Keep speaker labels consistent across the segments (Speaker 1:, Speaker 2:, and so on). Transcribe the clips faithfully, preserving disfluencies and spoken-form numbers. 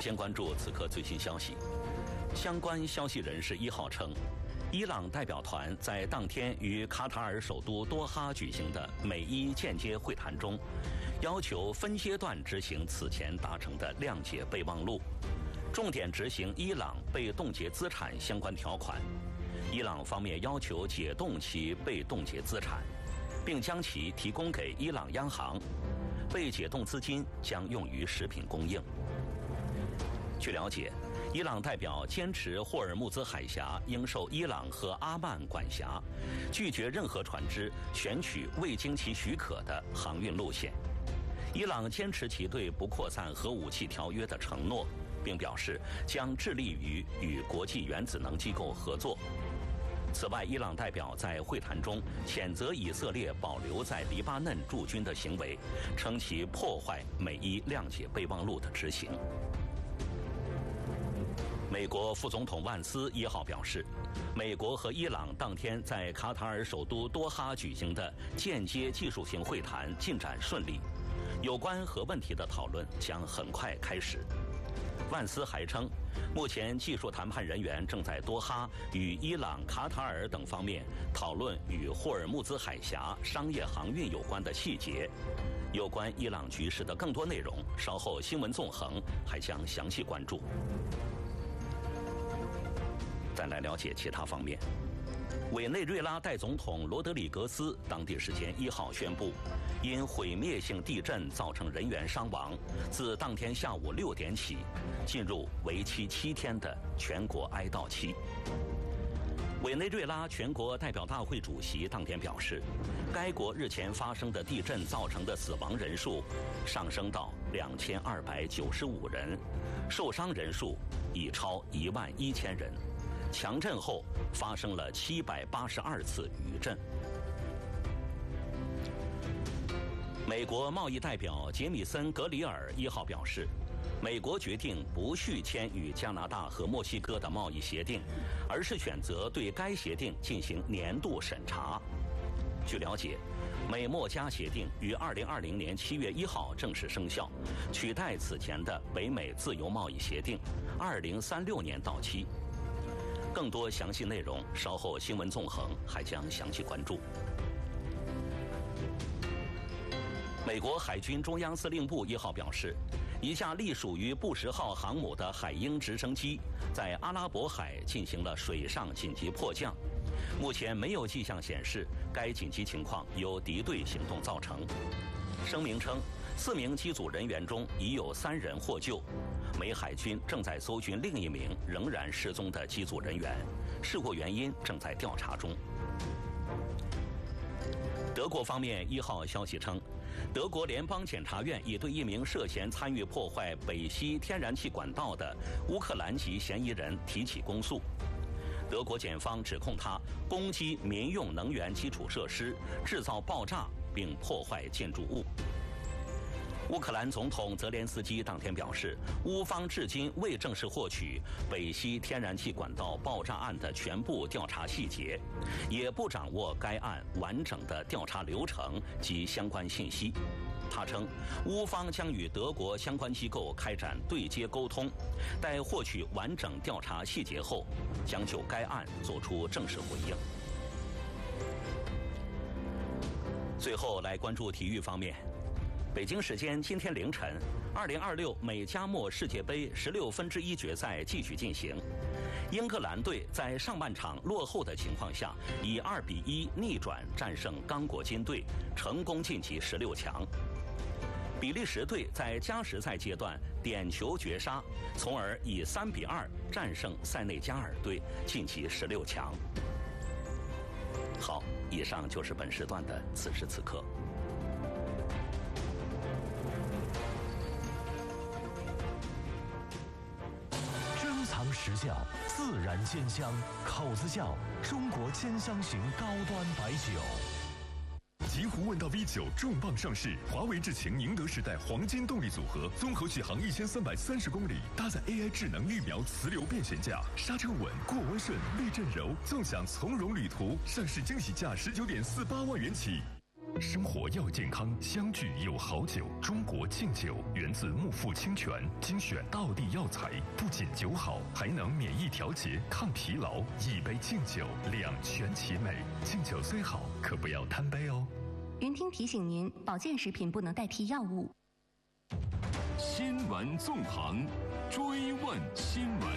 Speaker 1: 先关注此刻最新消息。相关消息人士一号称，伊朗代表团在当天于卡塔尔首都多哈举行的美伊间接会谈中，要求分阶段执行此前达成的谅解备忘录，重点执行伊朗被冻结资产相关条款。伊朗方面要求解冻其被冻结资产，并将其提供给伊朗央行，被解冻资金将用于食品供应。据了解，伊朗代表坚持霍尔木兹海峡应受伊朗和阿曼管辖，拒绝任何船只选取未经其许可的航运路线。伊朗坚持其对不扩散核武器条约的承诺，并表示将致力于与国际原子能机构合作。此外，伊朗代表在会谈中谴责以色列保留在黎巴嫩驻军的行为，称其破坏美伊谅解备忘录的执行。美国副总统万斯一号表示，美国和伊朗当天在卡塔尔首都多哈举行的间接技术性会谈进展顺利，有关核问题的讨论将很快开始。万斯还称，目前技术谈判人员正在多哈与伊朗、卡塔尔等方面讨论与霍尔木兹海峡商业航运有关的细节。有关伊朗局势的更多内容，稍后新闻纵横还将详细关注。再来了解其他方面。委内瑞拉代总统罗德里格斯当地时间一号宣布，因毁灭性地震造成人员伤亡，自当天下午六点起，进入为期七天的全国哀悼期。委内瑞拉全国代表大会主席当天表示，该国日前发生的地震造成的死亡人数上升到两千二百九十五人，受伤人数已超一万一千人。强震后发生了七百八十二次余震。美国贸易代表杰米森·格里尔一号表示，美国决定不续签与加拿大和墨西哥的贸易协定，而是选择对该协定进行年度审查。据了解，美墨加协定于二零二零年七月一号正式生效，取代此前的北美自由贸易协定，二零三六年到期。更多详细内容，稍后新闻纵横还将详细关注。美国海军中央司令部一号表示，一架隶属于布什号航母的海鹰直升机在阿拉伯海进行了水上紧急迫降，目前没有迹象显示该紧急情况由敌对行动造成。声明称，四名机组人员中已有三人获救。美海军正在搜寻另一名仍然失踪的机组人员，事故原因正在调查中。德国方面一号消息称，德国联邦检察院已对一名涉嫌参与破坏北溪天然气管道的乌克兰籍嫌疑人提起公诉。德国检方指控他攻击民用能源基础设施，制造爆炸并破坏建筑物。乌克兰总统泽连斯基当天表示，乌方至今未正式获取北溪天然气管道爆炸案的全部调查细节，也不掌握该案完整的调查流程及相关信息。他称，乌方将与德国相关机构开展对接沟通，待获取完整调查细节后，将就该案作出正式回应。最后来关注体育方面。北京时间今天凌晨，二零二六美加墨世界杯十六分之一决赛继续进行。英格兰队在上半场落后的情况下，以二比一逆转战胜刚果金队，成功晋级十六强。比利时队在加时赛阶段点球绝杀，从而以三比二战胜塞内加尔队，晋级十六强。好，以上就是本时段的此时此刻。
Speaker 2: 时效，自然鲜香，口子窖中国鲜香型高端白酒。
Speaker 3: 极狐问道 V 九重磅上市，华为智擎宁德时代黄金动力组合，综合续航一千三百三十公里，搭载 A I 智能预瞄磁流变悬架，刹车稳，过弯顺，避震柔，纵享从容旅途。上市惊喜价十九点四八万元起。 生活要健康，相聚有好酒。中国敬酒源自木富清泉，精选道地药材，不仅酒好，还能免疫调节、抗疲劳。一杯敬酒，两全其美。敬酒虽好，可不要贪杯哦。
Speaker 4: 云听提醒您，保健食品不能代替药物。
Speaker 5: 新闻纵横，追问新闻。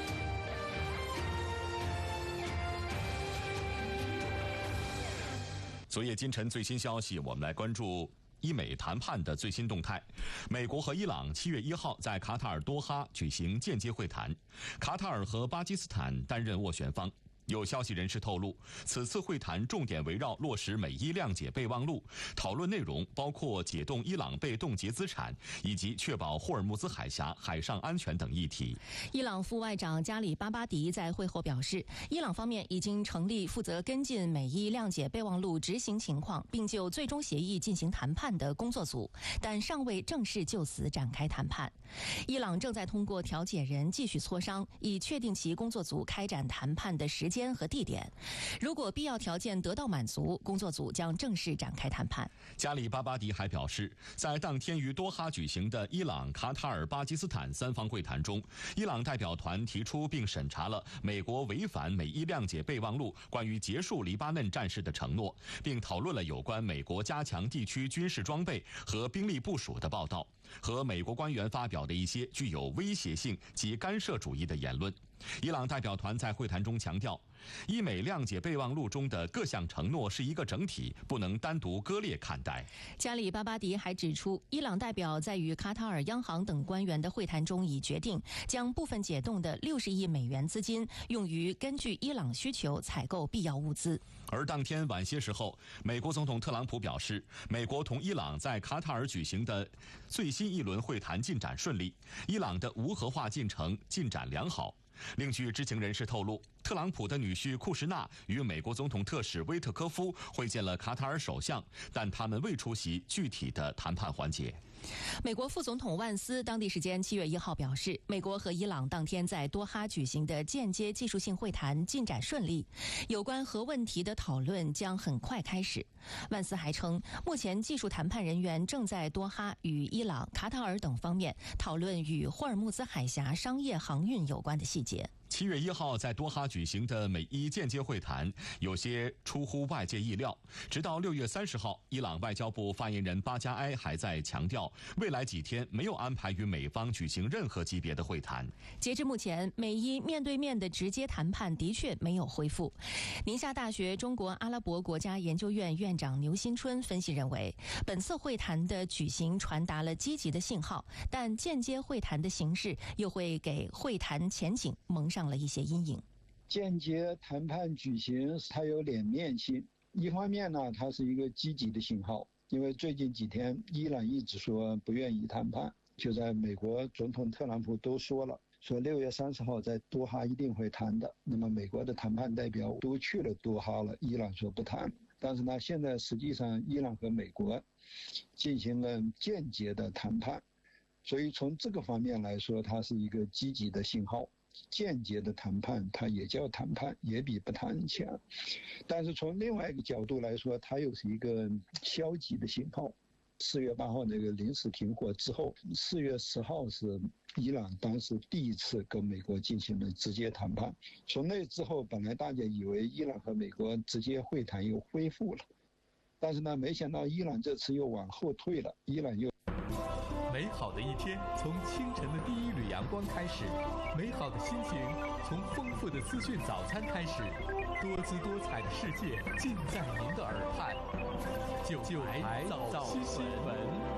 Speaker 6: 昨夜今晨最新消息，我们来关注伊美谈判的最新动态。美国和伊朗七月一号在卡塔尔多哈举行间接会谈，卡塔尔和巴基斯坦担任斡旋方。有消息人士透露，此次会谈重点围绕落实美伊谅解备忘录，讨论内容包括解冻伊朗被冻结资产，以及确保霍尔木兹海峡海上安全等议题。
Speaker 7: 伊朗副外长加里巴巴迪在会后表示，伊朗方面已经成立负责跟进美伊谅解备忘录执行情况，并就最终协议进行谈判的工作组，但尚未正式就此展开谈判。伊朗正在通过调解人继续磋商，以确定其工作组开展谈判的时间和地点。如果必要条件得到满足，工作组将正式展开谈判。
Speaker 6: 加里巴巴迪还表示，在当天于多哈举行的伊朗、卡塔尔、巴基斯坦三方会谈中，伊朗代表团提出并审查了美国违反美伊谅解备忘录关于结束黎巴嫩战事的承诺，并讨论了有关美国加强地区军事装备和兵力部署的报道，和美国官员发表的一些具有威胁性及干涉主义的言论。伊朗代表团在会谈中强调，伊美谅解备忘录中的各项承诺是一个整体，不能单独割裂看待。
Speaker 7: 加里巴巴迪还指出，伊朗代表在与卡塔尔央行等官员的会谈中已决定将部分解冻的六十亿美元资金用于根据伊朗需求采购必要物资。
Speaker 6: 而当天晚些时候，美国总统特朗普表示，美国同伊朗在卡塔尔举行的最新一轮会谈进展顺利，伊朗的无核化进程进展良好。另据知情人士透露，特朗普的女婿库什纳与美国总统特使威特科夫会见了卡塔尔首相，但他们未出席具体的谈判环节。
Speaker 7: 美国副总统万斯当地时间七月一号表示，美国和伊朗当天在多哈举行的间接技术性会谈进展顺利，有关核问题的讨论将很快开始。万斯还称，目前技术谈判人员正在多哈与伊朗、卡塔尔等方面讨论与霍尔木兹海峡商业航运有关的细节。
Speaker 6: 七月一号在多哈举行的美伊间接会谈有些出乎外界意料，直到六月三十号，伊朗外交部发言人巴加埃还在强调，未来几天没有安排与美方举行任何级别的会谈。
Speaker 7: 截至目前，美伊面对面的直接谈判的确没有恢复。宁夏大学中国阿拉伯国家研究院院长牛新春分析认为，本次会谈的举行传达了积极的信号，但间接会谈的形式又会给会谈前景蒙上了一些阴影。
Speaker 8: 间接谈判举行，它有两面性。一方面呢，它是一个积极的信号，因为最近几天伊朗一直说不愿意谈判，就在美国总统特朗普都说了，说六月三十号在多哈一定会谈的。那么美国的谈判代表都去了多哈了，伊朗说不谈。但是呢，现在实际上伊朗和美国进行了间接的谈判，所以从这个方面来说，它是一个积极的信号。间接的谈判它也叫谈判，也比不谈强。但是从另外一个角度来说，它又是一个消极的信号。四月八号那个临时停火之后，四月十号是伊朗当时第一次跟美国进行了直接谈判。从那之后，本来大家以为伊朗和美国直接会谈又恢复了，但是呢，没想到伊朗这次又往后退了，伊朗又。
Speaker 9: 美好的一天从清晨的第一缕阳光开始，美好的心情从丰富的资讯早餐开始，多姿多彩的世界尽在您的耳畔。九台早新闻。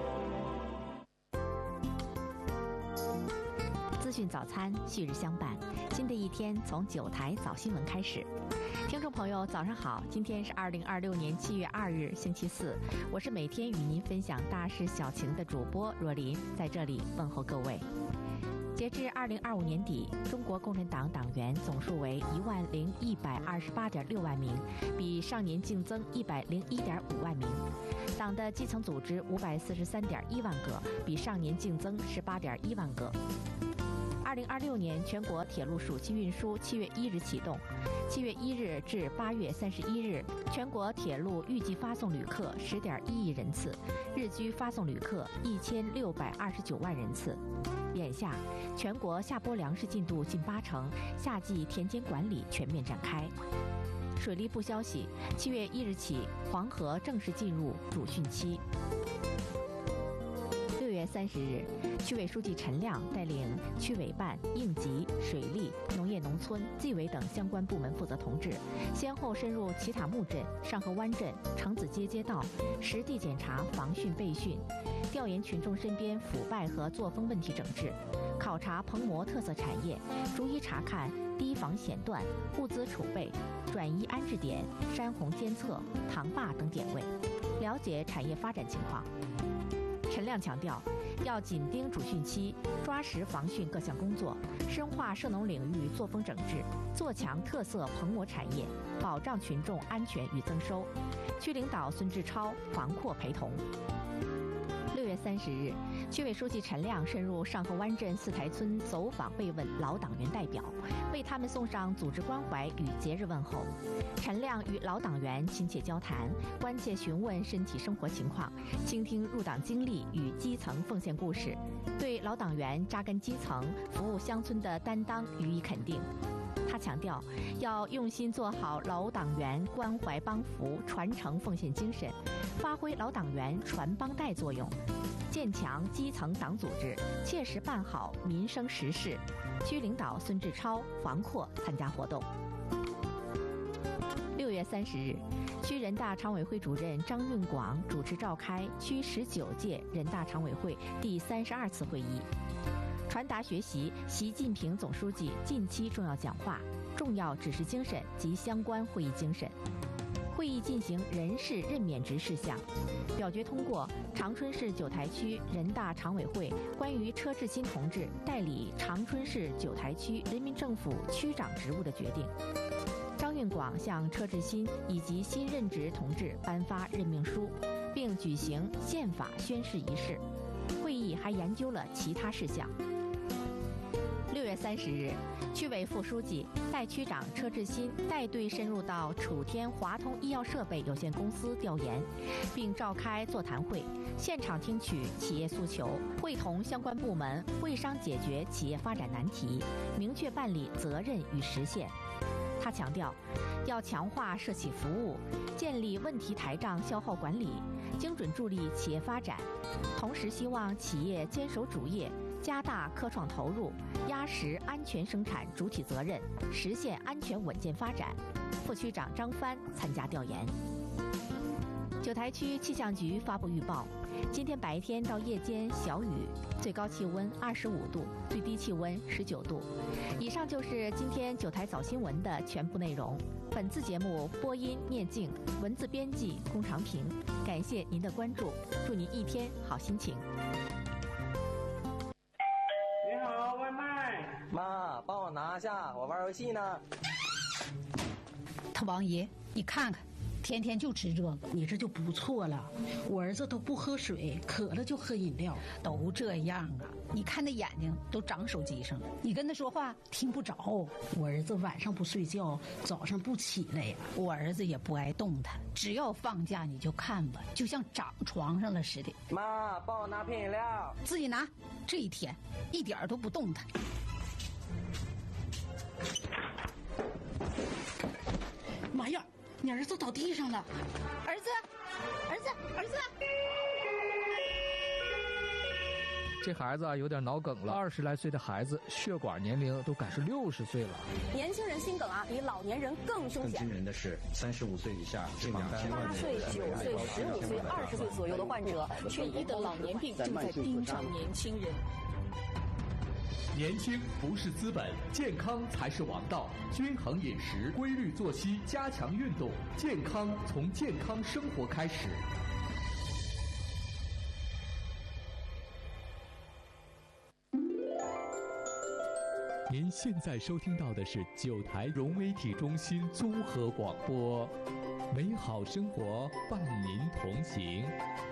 Speaker 10: 资讯早餐，旭日相伴。新的一天从九台早新闻开始。听众朋友，早上好！今天是二零二六年七月二日，星期四。我是每天与您分享大事小情的主播若琳，在这里问候各位。截至二零二五年底，中国共产党党员总数为一万零一百二十八点六万名，比上年净增一百零一点五万名。党的基层组织五百四十三点一万个，比上年净增十八点一万个。 二零二六年全国铁路暑期运输七月一日启动，七月一日至八月三十一日，全国铁路预计发送旅客十点一亿人次，日均发送旅客一千六百二十九万人次。眼下，全国下播粮食进度近八成，夏季田间管理全面展开。水利部消息，七月一日起，黄河正式进入主汛期。六月三十日，区委书记陈亮带领区委办、应急、水利、农业农村、纪委等相关部门负责同志，先后深入齐塔木镇、上河湾镇、城子街街道，实地检查防汛备汛，调研群众身边腐败和作风问题整治，考察蓬勃特色产业，逐一查看堤防险段、物资储备、转移安置点、山洪监测、塘坝等点位，了解产业发展情况。陈亮强调，要紧盯主汛期，抓实防汛各项工作，深化涉农领域作风整治，做强特色蓬勃产业，保障群众安全与增收。区领导孙志超防扩陪同。六月三十日，区委书记陈亮深入上河湾镇四台村走访慰问老党员代表，为他们送上组织关怀与节日问候。陈亮与老党员亲切交谈，关切询问身体生活情况，倾听入党经历与基层奉献故事，对老党员扎根基层、服务乡村的担当予以肯定。他强调，要用心做好老党员关怀帮扶、传承奉献精神，发挥老党员传帮带作用，建强基层党组织，切实办好民生实事。区领导孙志超、房阔参加活动。六月三十日，区人大常委会主任张运广主持召开区十九届人大常委会第三十二次会议，传达学习习近平总书记近期重要讲话、重要指示精神及相关会议精神。会议进行人事任免职事项，表决通过长春市九台区人大常委会关于车志新同志代理长春市九台区人民政府区长职务的决定。张运广向车志新以及新任职同志颁发任命书，并举行宪法宣誓仪式。会议还研究了其他事项。六月三十日，区委副书记、代区长车志新带队深入到楚天华通医药设备有限公司调研，并召开座谈会，现场听取企业诉求，会同相关部门会商解决企业发展难题，明确办理责任与实现。他强调，要强化社企服务，建立问题台账消耗管理，精准助力企业发展。同时，希望企业坚守主业，加大科创投入，压实安全生产主体责任，实现安全稳健发展。副区长张帆参加调研。九台区气象局发布预报，今天白天到夜间小雨，最高气温二十五度，最低气温十九度。以上就是今天九台早新闻的全部内容。本次节目播音聂静，文字编辑龚长平。感谢您的关注，祝您一天好心情。
Speaker 11: 你好，外卖。
Speaker 12: 妈，帮我拿下，我玩游戏呢。
Speaker 13: 他王爷，你看看。天天就吃这个，你这就不错了。我儿子都不喝水，渴了就喝饮料，都这样啊。你看那眼睛都长手机上了，你跟他说话听不着。我儿子晚上不睡觉，早上不起来呀。我儿子也不爱动弹，只要放假你就看吧，就像长床上了似的。
Speaker 12: 妈，帮我拿瓶饮料。
Speaker 13: 自己拿。这一天一点都不动弹。妈呀！你儿子倒地上了，儿子，儿子，儿子！
Speaker 14: 这孩子啊有点脑梗了，二十来岁的孩子，血管年龄都赶是六十岁了。
Speaker 15: 年轻人心梗啊，比老年人更凶险。
Speaker 16: 更惊人的是，三十五岁以下这两千万
Speaker 15: 八岁、九岁、十五岁、二十岁左右的患者，缺一的老年病正在盯上年轻人。
Speaker 9: 年轻不是资本，健康才是王道。均衡饮食，规律作息，加强运动，健康从健康生活开始。您现在收听到的是九台融媒体中心综合广播，美好生活伴您同行。